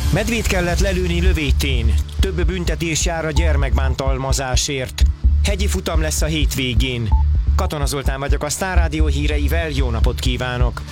Medvét kellett lelőni Lövétén. Több büntetés jár a gyermekbántalmazásért. Hegyi futam lesz a hétvégén. Katona Zoltán vagyok, a Sztár Rádió híreivel, jó napot kívánok!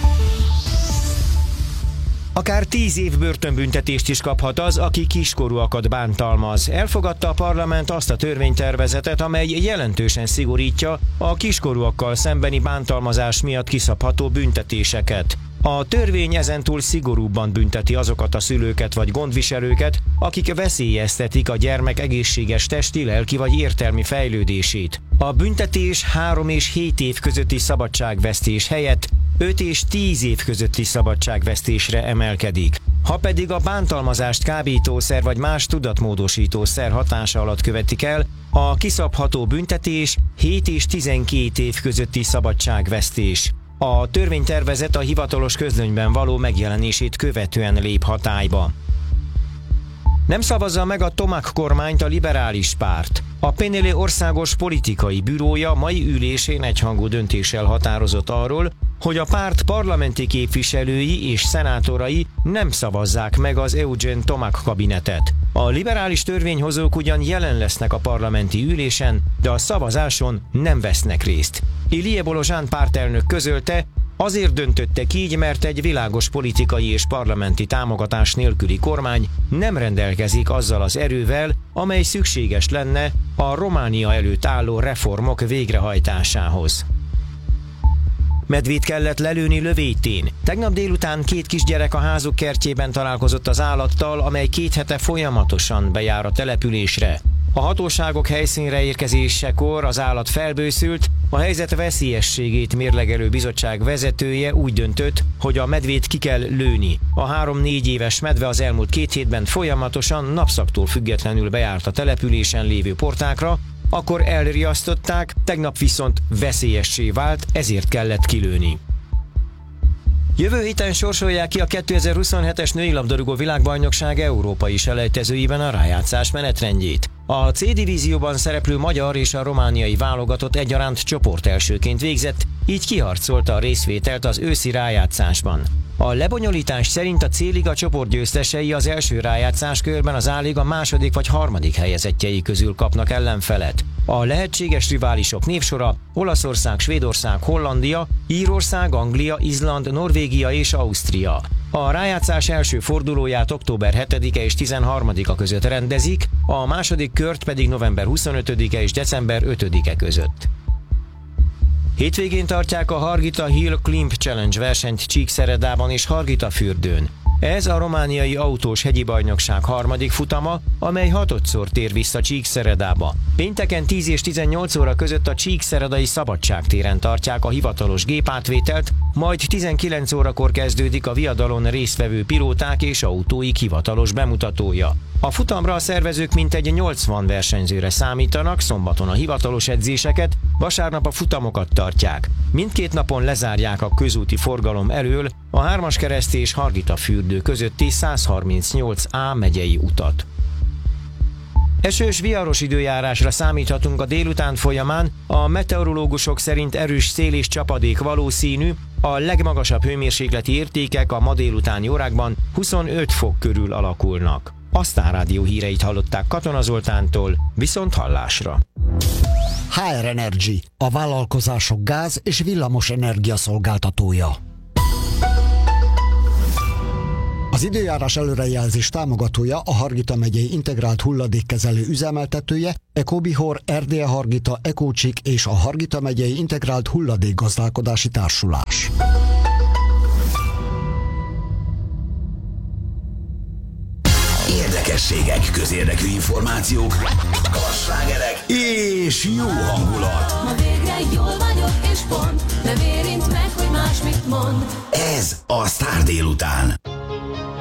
Akár 10 év börtönbüntetést is kaphat az, aki kiskorúakat bántalmaz. Elfogadta a parlament azt a törvénytervezetet, amely jelentősen szigorítja a kiskorúakkal szembeni bántalmazás miatt kiszabható büntetéseket. A törvény ezentúl szigorúbban bünteti azokat a szülőket vagy gondviselőket, akik veszélyeztetik a gyermek egészséges testi, lelki vagy értelmi fejlődését. A büntetés 3 és 7 év közötti szabadságvesztés helyett 5 és 10 év közötti szabadságvesztésre emelkedik. Ha pedig a bántalmazást kábítószer vagy más tudatmódosítószer hatása alatt követik el, a kiszabható büntetés 7 és 12 év közötti szabadságvesztés. A törvénytervezet a hivatalos közlönyben való megjelenését követően lép hatályba. Nem szavazza meg a Tomac kormányt a liberális párt. A PNL országos politikai bürója mai ülésén egyhangú döntéssel határozott arról, hogy a párt parlamenti képviselői és szenátorai nem szavazzák meg az Eugene Tomac kabinetet. A liberális törvényhozók ugyan jelen lesznek a parlamenti ülésen, de a szavazáson nem vesznek részt. Ilie Bolozsán pártelnök közölte, azért döntöttek így, mert egy világos politikai és parlamenti támogatás nélküli kormány nem rendelkezik azzal az erővel, amely szükséges lenne a Románia előtt álló reformok végrehajtásához. Medvét kellett lelőni Lövétén. Tegnap délután 2 kisgyerek a házuk kertjében találkozott az állattal, amely 2 hete folyamatosan bejár a településre. A hatóságok helyszínre érkezésekor az állat felbőszült, a helyzet veszélyességét mérlegelő bizottság vezetője úgy döntött, hogy a medvét ki kell lőni. A 3-4 éves medve az elmúlt 2 hétben folyamatosan napszaktól függetlenül bejárt a településen lévő portákra, akkor elriasztották, tegnap viszont veszélyessé vált, ezért kellett kilőni. Jövő héten sorsolják ki a 2027-es női labdarúgó világbajnokság európai selejtezőiben a rájátszás menetrendjét. A C divízióban szereplő magyar és a romániai válogatott egyaránt csoportelsőként végzett, így kiharcolta a részvételt az őszi rájátszásban. A lebonyolítás szerint a C-liga csoportgyőztesei az első rájátszáskörben az A-liga második vagy harmadik helyezettjei közül kapnak ellenfelet. A lehetséges riválisok névsora Olaszország, Svédország, Hollandia, Írország, Anglia, Izland, Norvégia és Ausztria. A rájátszás első fordulóját október 7-e és 13-a között rendezik, a második kört pedig november 25-e és december 5-e között. Hétvégén tartják a Harghita Hill Climb Challenge versenyt Csíkszeredában és Hargitafürdőn. Ez a romániai autós hegyi bajnokság harmadik futama, amely 6-szor tér vissza Csíkszeredába. Pénteken 10 és 18 óra között a Csíkszeredai Szabadságtéren tartják a hivatalos gépátvételt, majd 19 órakor kezdődik a viadalon résztvevő pilóták és autóik hivatalos bemutatója. A futamra a szervezők mintegy 80 versenyzőre számítanak, szombaton a hivatalos edzéseket, vasárnap a futamokat tartják. Mindkét napon lezárják a közúti forgalom elől a Hármaskereszt és Hargitafürdő közötti 138A megyei utat. Esős, viharos időjárásra számíthatunk a délután folyamán, a meteorológusok szerint erős szél és csapadék valószínű, a legmagasabb hőmérsékleti értékek a ma délutáni órákban 25 fok körül alakulnak. A Sztár Rádió híreit hallották Katona Zoltántól, viszont hallásra. HR Energy, a vállalkozások gáz- és villamos energia szolgáltatója. Az időjárás előrejelzés támogatója a Hargita megyei integrált hulladékkezelő üzemeltetője, Ecobihor, Erdélye Hargita, Ecócsik és a Hargita megyei integrált hulladékgazdálkodási társulás. Érdekességek, közérdekű információk, slágerek és jó hangulat. Ma végre jól vagyok és pont, nem érint meg, hogy más mit mond. Ez a Sztár délután.